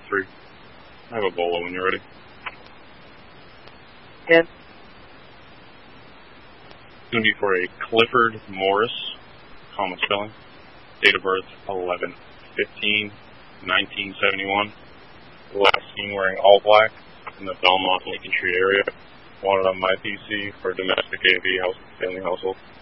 3. I have a bolo when you're ready. 10. It's going to be for a Clifford Morris, common spelling. Date of birth 11/15/1971. Last seen wearing all black in the Belmont, Lincoln Street area. Wanted on my PC for domestic AV family household.